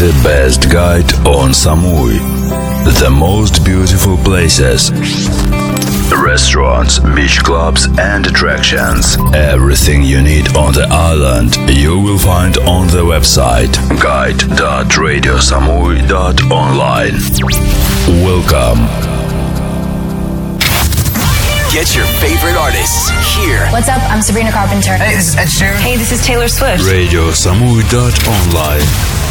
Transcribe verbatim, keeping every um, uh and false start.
The best guide on Samui. The most beautiful places. Restaurants, beach clubs and attractions. Everything you need on the island you will find on the website guide dot radio samui dot online. Welcome. Get your favorite artists here. What's up? I'm Sabrina Carpenter. Hey, this is Ed Sheeran. Hey, this is Taylor Swift. radio samui dot online.